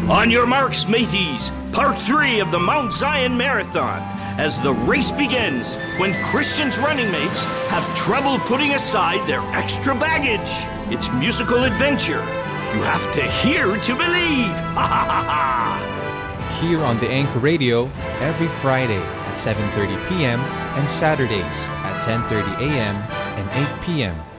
On your marks, mateys, part 3 of the Mount Zion Marathon. As the race begins, when Christian's running mates have trouble putting aside their extra baggage. It's musical adventure. You have to hear to believe. Ha ha ha ha! Here on the Anchor Radio, every Friday at 7:30 p.m. and Saturdays at 10:30 a.m. and 8 p.m.